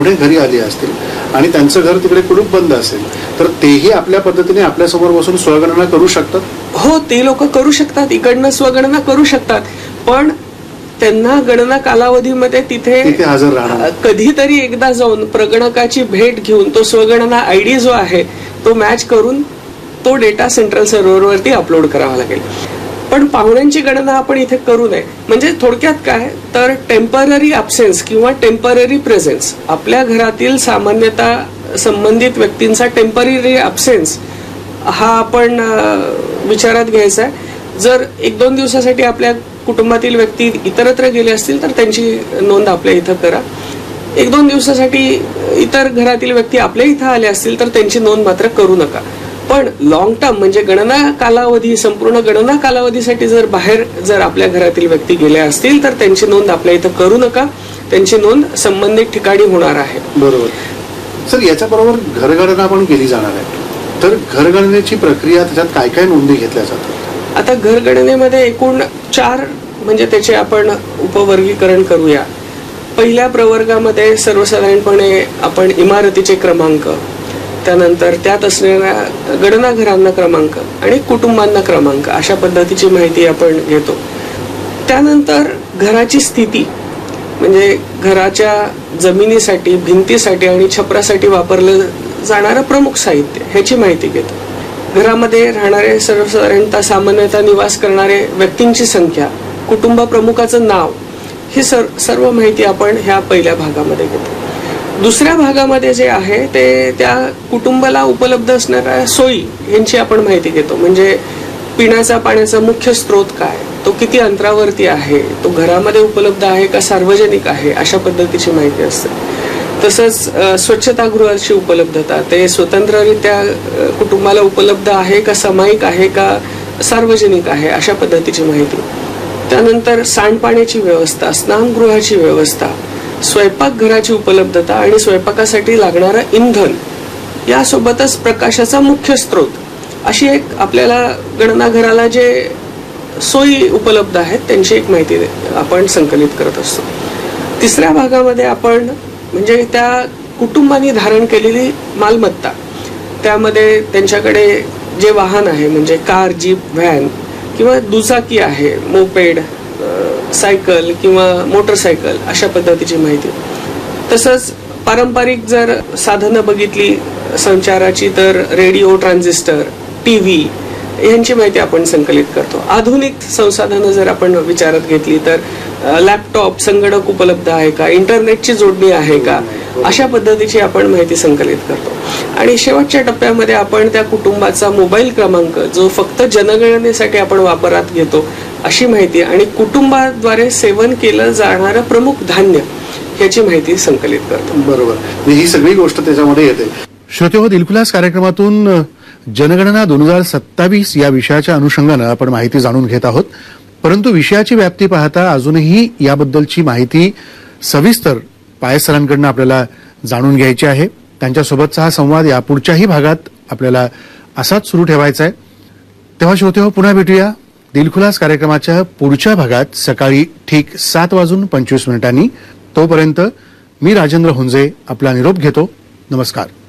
पुढे घरी आली असतील आणि त्यांचं घर तिकडे कुलूप बंद असेल तर तेही आपल्या पद्धतीने आपल्या समोर बसून स्वगणना करू शकतात. हो, ते लोक करू शकतात, इकडनं स्वगणना करू शकतात, पण त्यांना गणना कालावधीमध्ये तिथे हजर राहणार. कधीतरी एकदा जाऊन प्रगणकाची भेट घेऊन तो स्वगणना आयडी जो आहे तो मॅच करून तो डेटा सेंट्रल सर्व्हरवरती अपलोड करावा लागेल. पण पाहुण्यांची गणना आपण इथे करू नये. म्हणजे थोडक्यात काय तर टेम्पररी अब्सेन्स किंवा टेम्पररी प्रेझेन्स, आपल्या घरातील सामान्यतः संबंधित व्यक्तींचा टेम्पररी अब्सेन्स हा आपण विचारात घ्यायचा आहे. जर 1-2 दिवसासाठी आपल्या कुटुंबातील व्यक्ती इतरत्र गेले असतील तर त्यांची नोंद आपल्या इथं करा. 1-2 दिवसासाठी इतर घरातील व्यक्ती आपल्या इथं आले असतील तर त्यांची नोंद मात्र करू नका. पण लॉंग टर्म म्हणजे गणना कालावधी, संपूर्ण गणना कालावधीसाठी जर आपल्या घरातील व्यक्ती गेल्या असतील तर त्यांची नोंद आपल्या इथं करू नका. त्यांची नोंद संबंधित ठिकाणी होणार आहे. बरोबर सर. याच्या बरोबर घरगणना पण केली जाणार आहे, तर घरगणनेची प्रक्रिया त्याच्यात काय काय नोंदी घेतल्या जातात? आता घरगणनेमध्ये एकूण 4 म्हणजे त्याचे आपण उपवर्गीकरण करूया. पहिल्या प्रवर्गामध्ये सर्वसाधारणपणे आपण इमारतीचे क्रमांक, त्यानंतर त्यात असलेल्या गणना घरांना क्रमांक आणि कुटुंबांना क्रमांक अशा पद्धतीची माहिती आपण घेतो. त्यानंतर घराची स्थिती म्हणजे घराच्या जमिनीसाठी, भिंतीसाठी आणि छपरासाठी वापरलं जाणारं प्रमुख साहित्य ह्याची माहिती घेतो. घरामध्ये राहणारे सर्वसाधारणतः सामान्यतः निवास करणारे व्यक्तींची संख्या, कुटुंब प्रमुखाचं नाव, ही सर्व माहिती आपण ह्या पहिल्या भागामध्ये घेतो. दुसऱ्या भागामध्ये जे आहे ते त्या कुटुंबाला उपलब्ध असणाऱ्या सोयी यांची आपण माहिती घेतो. म्हणजे पिण्याचा पाण्याचा मुख्य स्रोत काय, तो किती अंतरावरती आहे, तो घरामध्ये उपलब्ध आहे का सार्वजनिक आहे, अशा पद्धतीची माहिती असते. तसंच स्वच्छतागृहाची उपलब्धता, ते स्वतंत्ररित्या कुटुंबाला उपलब्ध आहे का सामायिक आहे का सार्वजनिक आहे, अशा पद्धतीची माहिती. त्यानंतर सांडपाण्याची व्यवस्था, स्नानगृहाची व्यवस्था, स्वयंपाकघराची उपलब्धता आणि स्वयंपाकासाठी लागणारं इंधन, यासोबतच प्रकाशाचा मुख्य स्रोत, अशी एक आपल्याला गणना घराला जे सोयी उपलब्ध आहेत त्यांची एक माहिती आपण संकलित करत असतो. तिसऱ्या भागामध्ये आपण म्हणजे त्या कुटुंबाने धारण केलेली मालमत्ता, त्यामध्ये त्यांच्याकडे जे वाहन आहे म्हणजे कार, जीप, व्हॅन किंवा दुचाकी आहे, मोपेड, सायकल किंवा मोटरसायकल, अशा पद्धतीची माहिती. तसंच पारंपरिक जर साधनं बघितली संचाराची तर रेडिओ, ट्रान्झिस्टर, टीव्ही यांची माहिती आपण संकलित करतो. आधुनिक संसाधनं जर आपण विचारात घेतली तर लॅपटॉप, संगणक उपलब्ध आहे का, इंटरनेटची जोडणी आहे का, अशा पद्धतीची आपण माहिती संकलित करतो. आणि शेवटच्या टप्प्यामध्ये आपण त्या कुटुंबाचा मोबाईल क्रमांक, जो फक्त जनगणनेसाठी आपण वापरात घेतो, अशी माहिती आणि कुटुंबाद्वारे सेवन केलं जाणारं प्रमुख धान्य याची माहिती संकलित करतो. बरोबर, ही सगळी गोष्ट त्याच्यामध्ये येते. श्रोतेहो, दिलखुलास कार्यक्रमातून जनगणना 2027 या विषयाच्या अनुषंगानं आपण माहिती जाणून घेत आहोत. परंतु विषयाची व्याप्ती पाहता अजूनही याबद्दलची माहिती सविस्तर पायस सरांकडून आपल्याला जाणून घ्यायची आहे. त्यांच्यासोबतचा हा संवाद यापुढच्याही भागात आपल्याला असाच सुरू ठेवायचा आहे. तेव्हा श्रोतेहो, पुन्हा भेटूया दिलखुलास कार्यक्रमाच्या पुढच्या भागात सकाळी ठीक 7:25 तोपर्यंत मी राजेंद्र हुंजे आपला निरोप घेतो. नमस्कार.